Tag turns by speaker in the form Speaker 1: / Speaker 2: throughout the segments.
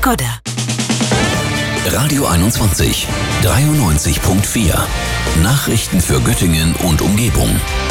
Speaker 1: Skoda.
Speaker 2: Radio 21, 93.4. Nachrichten für Göttingen und Umgebung.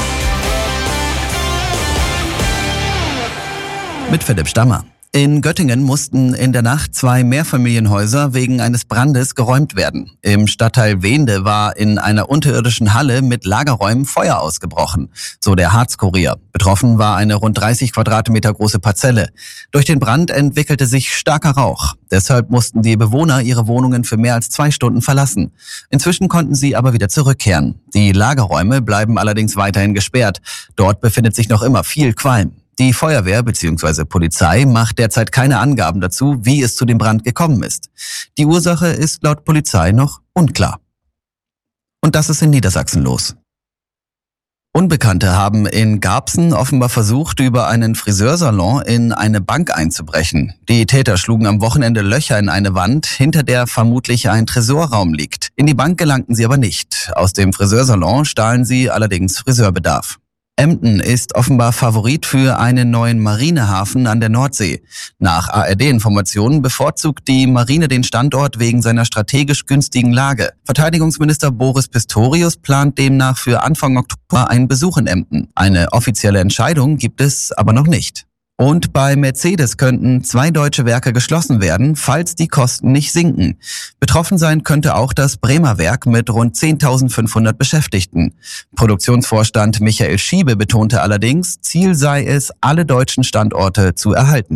Speaker 3: Mit Philipp Stammer. In Göttingen mussten in der Nacht 2 Mehrfamilienhäuser wegen eines Brandes geräumt werden. Im Stadtteil Wende war in einer unterirdischen Halle mit Lagerräumen Feuer ausgebrochen, so der Harz-Kurier. Betroffen war eine rund 30 Quadratmeter große Parzelle. Durch den Brand entwickelte sich starker Rauch. Deshalb mussten die Bewohner ihre Wohnungen für mehr als 2 Stunden verlassen. Inzwischen konnten sie aber wieder zurückkehren. Die Lagerräume bleiben allerdings weiterhin gesperrt. Dort befindet sich noch immer viel Qualm. Die Feuerwehr bzw. Polizei macht derzeit keine Angaben dazu, wie es zu dem Brand gekommen ist. Die Ursache ist laut Polizei noch unklar. Und das ist in Niedersachsen los. Unbekannte haben in Garbsen offenbar versucht, über einen Friseursalon in eine Bank einzubrechen. Die Täter schlugen am Wochenende Löcher in eine Wand, hinter der vermutlich ein Tresorraum liegt. In die Bank gelangten sie aber nicht. Aus dem Friseursalon stahlen sie allerdings Friseurbedarf. Emden ist offenbar Favorit für einen neuen Marinehafen an der Nordsee. Nach ARD-Informationen bevorzugt die Marine den Standort wegen seiner strategisch günstigen Lage. Verteidigungsminister Boris Pistorius plant demnach für Anfang Oktober einen Besuch in Emden. Eine offizielle Entscheidung gibt es aber noch nicht. Und bei Mercedes könnten 2 deutsche Werke geschlossen werden, falls die Kosten nicht sinken. Betroffen sein könnte auch das Bremer Werk mit rund 10.500 Beschäftigten. Produktionsvorstand Michael Schiebe betonte allerdings, Ziel sei es, alle deutschen Standorte zu erhalten.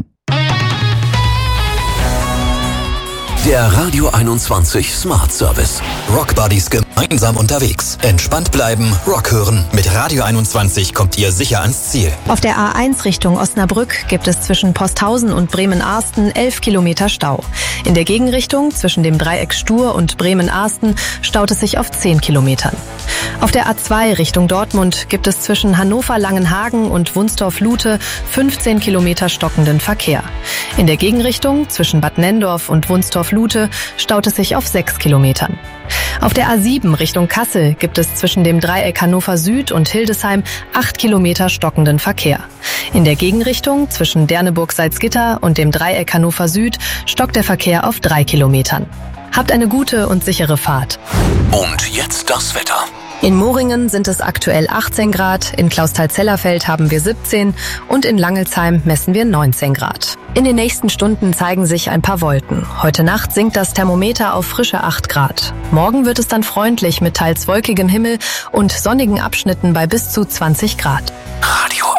Speaker 2: Der Radio 21 Smart Service.
Speaker 4: Rock Buddies gemeinsam unterwegs. Entspannt bleiben, Rock hören. Mit Radio 21 kommt ihr sicher ans Ziel.
Speaker 5: Auf der A1 Richtung Osnabrück gibt es zwischen Posthausen und Bremen-Arsten 11 Kilometer Stau. In der Gegenrichtung zwischen dem Dreieck Stur und Bremen-Arsten staut es sich auf 10 Kilometern. Auf der A2 Richtung Dortmund gibt es zwischen Hannover-Langenhagen und Wunstorf-Lute 15 Kilometer stockenden Verkehr. In der Gegenrichtung zwischen Bad Nenndorf und Wunstorf-Lute staut es sich auf 6 Kilometern. Auf der A7 Richtung Kassel gibt es zwischen dem Dreieck Hannover Süd und Hildesheim 8 Kilometer stockenden Verkehr. In der Gegenrichtung zwischen Derneburg-Salzgitter und dem Dreieck Hannover Süd stockt der Verkehr auf 3 Kilometern. Habt eine gute und sichere Fahrt.
Speaker 2: Und jetzt das Wetter.
Speaker 5: In Moringen sind es aktuell 18 Grad, in Clausthal-Zellerfeld haben wir 17 und in Langelsheim messen wir 19 Grad. In den nächsten Stunden zeigen sich ein paar Wolken. Heute Nacht sinkt das Thermometer auf frische 8 Grad. Morgen wird es dann freundlich mit teils wolkigem Himmel und sonnigen Abschnitten bei bis zu 20 Grad.
Speaker 2: Radio